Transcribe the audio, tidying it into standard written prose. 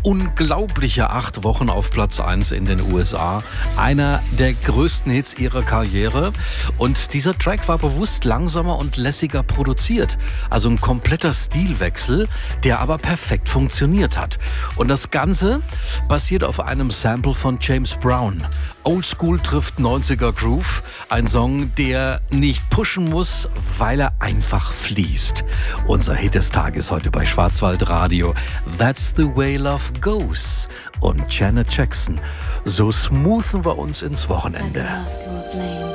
unglaubliche 8 Wochen auf Platz 1 in den USA. Einer der größten Hits ihrer Karriere. Und dieser Track war bewusst langsamer und lässiger produziert. Also ein kompletter Stilwechsel, der aber perfekt funktioniert hat. Und das Ganze basiert auf einem Sample von James Brown. Oldschool trifft 90er Groove. Ein Song, der nicht pushen muss, weil er einfach fließt. Unser Hit des Tages heute bei Schwarzwaldradio. That's the way love goes. Und Janet Jackson. So smoothen wir uns ins Wochenende.